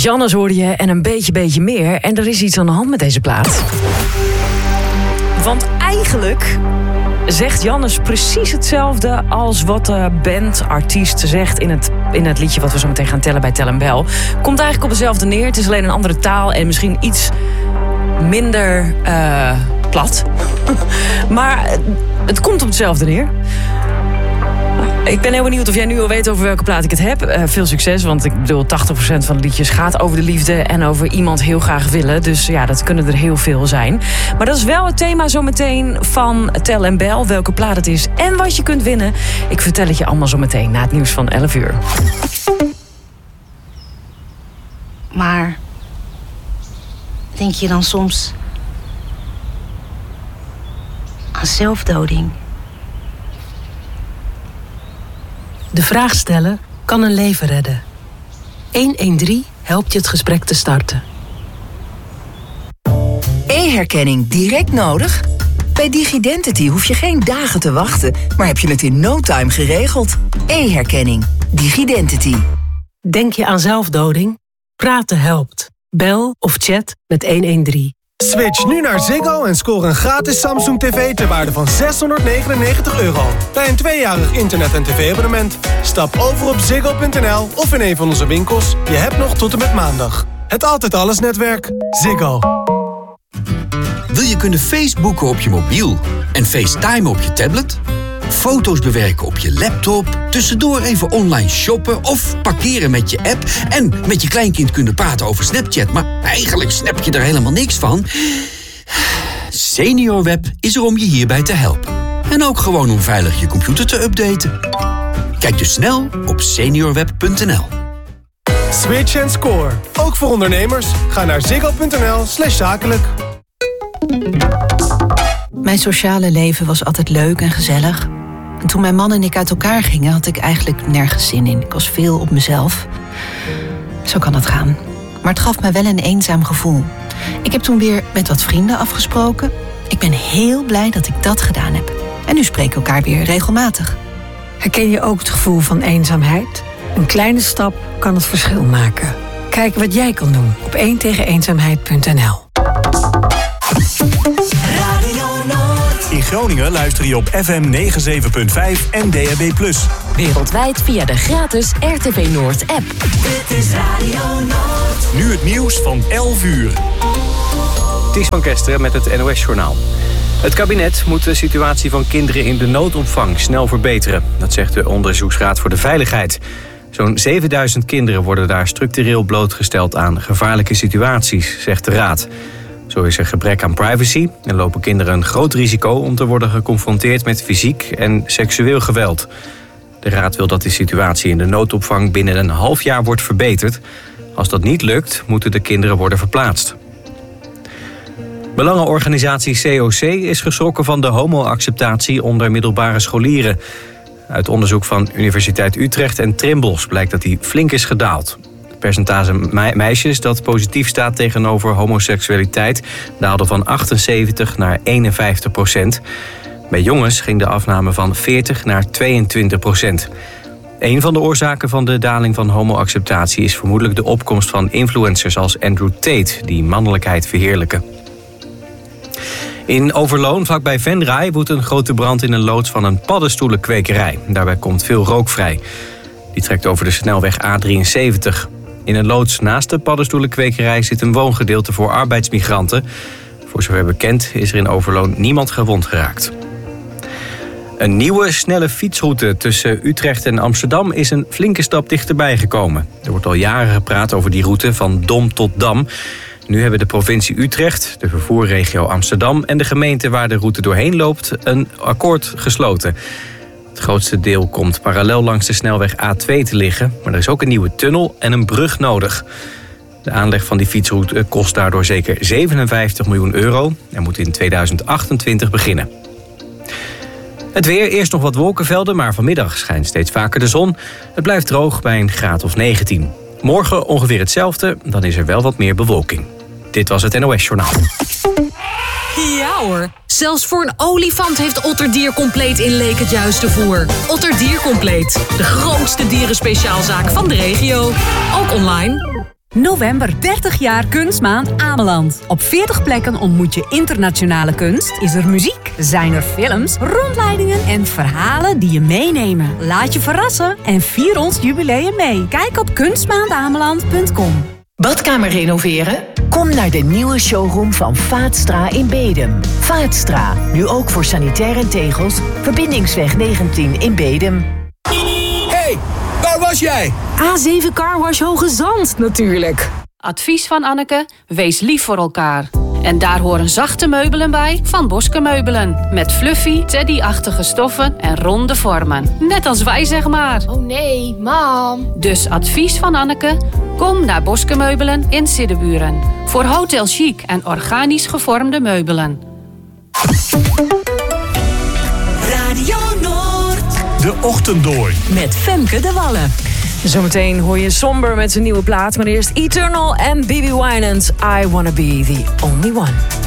Jannes hoorde je en een beetje meer. En er is iets aan de hand met deze plaat. Want eigenlijk zegt Jannes precies hetzelfde als wat de band, artiest zegt in het liedje wat we zo meteen gaan tellen bij Tel en Bel. Komt eigenlijk op hetzelfde neer. Het is alleen een andere taal en misschien iets minder plat. Maar het komt op hetzelfde neer. Ik ben heel benieuwd of jij nu al weet over welke plaat ik het heb. Veel succes, want ik bedoel 80% van de liedjes gaat over de liefde en over iemand heel graag willen. Dus ja, dat kunnen er heel veel zijn. Maar dat is wel het thema zometeen van Tel en Bel. Welke plaat het is en wat je kunt winnen. Ik vertel het je allemaal zometeen na het nieuws van 11 uur. Maar denk je dan soms aan zelfdoding? De vraag stellen kan een leven redden. 113 helpt je het gesprek te starten. E-herkenning direct nodig? Bij Digidentity hoef je geen dagen te wachten, maar heb je het in no time geregeld. E-herkenning. Digidentity. Denk je aan zelfdoding? Praten helpt. Bel of chat met 113. Switch nu naar Ziggo en score een gratis Samsung TV ter waarde van €699. Bij een 2-jarig internet- en tv-abonnement. Stap over op ziggo.nl of in een van onze winkels. Je hebt nog tot en met maandag. Het Altijd Alles netwerk. Ziggo. Wil je kunnen Facebooken op je mobiel en FaceTime op je tablet? Foto's bewerken op je laptop, tussendoor even online shoppen of parkeren met je app en met je kleinkind kunnen praten over Snapchat, maar eigenlijk snap je er helemaal niks van? SeniorWeb is er om je hierbij te helpen. En ook gewoon om veilig je computer te updaten. Kijk dus snel op seniorweb.nl. Switch en score. Ook voor ondernemers. Ga naar ziggo.nl/zakelijk. Mijn sociale leven was altijd leuk en gezellig. En toen mijn man en ik uit elkaar gingen, had ik eigenlijk nergens zin in. Ik was veel op mezelf. Zo kan het gaan. Maar het gaf me wel een eenzaam gevoel. Ik heb toen weer met wat vrienden afgesproken. Ik ben heel blij dat ik dat gedaan heb. En nu spreken we elkaar weer regelmatig. Herken je ook het gevoel van eenzaamheid? Een kleine stap kan het verschil maken. Kijk wat jij kan doen op 1tegeneenzaamheid.nl. In Groningen luister je op FM 97.5 en DAB+. Wereldwijd via de gratis RTV Noord app. Dit is Radio Noord. Nu het nieuws van 11 uur. Ties van Kesteren met het NOS-journaal. Het kabinet moet de situatie van kinderen in de noodopvang snel verbeteren. Dat zegt de Onderzoeksraad voor de Veiligheid. Zo'n 7000 kinderen worden daar structureel blootgesteld aan gevaarlijke situaties, zegt de raad. Zo is er gebrek aan privacy en lopen kinderen een groot risico om te worden geconfronteerd met fysiek en seksueel geweld. De raad wil dat de situatie in de noodopvang binnen een half jaar wordt verbeterd. Als dat niet lukt, moeten de kinderen worden verplaatst. Belangenorganisatie COC is geschrokken van de homo-acceptatie onder middelbare scholieren. Uit onderzoek van Universiteit Utrecht en Trimbos blijkt dat die flink is gedaald. Het percentage meisjes dat positief staat tegenover homoseksualiteit daalde van 78 naar 51%. Bij jongens ging de afname van 40 naar 22%. Een van de oorzaken van de daling van homo-acceptatie is vermoedelijk de opkomst van influencers als Andrew Tate, die mannelijkheid verheerlijken. In Overloon, vlakbij Venray, woedt een grote brand in een loods van een paddenstoelenkwekerij. Daarbij komt veel rook vrij. Die trekt over de snelweg A73. In een loods naast de paddenstoelenkwekerij zit een woongedeelte voor arbeidsmigranten. Voor zover bekend is er in Overloon niemand gewond geraakt. Een nieuwe snelle fietsroute tussen Utrecht en Amsterdam is een flinke stap dichterbij gekomen. Er wordt al jaren gepraat over die route van Dom tot Dam. Nu hebben de provincie Utrecht, de vervoerregio Amsterdam en de gemeente waar de route doorheen loopt een akkoord gesloten. Het grootste deel komt parallel langs de snelweg A2 te liggen, maar er is ook een nieuwe tunnel en een brug nodig. De aanleg van die fietsroute kost daardoor zeker €57 miljoen en moet in 2028 beginnen. Het weer, eerst nog wat wolkenvelden, maar vanmiddag schijnt steeds vaker de zon. Het blijft droog bij een graad of 19. Morgen ongeveer hetzelfde, dan is er wel wat meer bewolking. Dit was het NOS Journaal. Ja hoor, zelfs voor een olifant heeft Otter Diercompleet in Leek het juiste voer. Otter Diercompleet, de grootste dierenspeciaalzaak van de regio. Ook online. November 30 jaar Kunstmaand Ameland. Op 40 plekken ontmoet je internationale kunst, is er muziek, zijn er films, rondleidingen en verhalen die je meenemen. Laat je verrassen en vier ons jubileum mee. Kijk op kunstmaandameland.com. Badkamer renoveren? Kom naar de nieuwe showroom van Vaatstra in Bedum. Vaatstra, nu ook voor sanitair en tegels. Verbindingsweg 19 in Bedum. Hey, waar was jij? A7 Carwash Hoge Zand natuurlijk. Advies van Anneke, wees lief voor elkaar. En daar horen zachte meubelen bij van Boske Meubelen. Met fluffy, teddy-achtige stoffen en ronde vormen. Net als wij, zeg maar. Oh nee, mam. Dus advies van Anneke, kom naar Boske Meubelen in Siddeburen. Voor hotel chic en organisch gevormde meubelen. Radio Noord. De Ochtend Door. Met Femke de Wallen. Zometeen hoor je Somber met zijn nieuwe plaat. Maar eerst Eternal en Bibi Winans. I Wanna Be The Only One.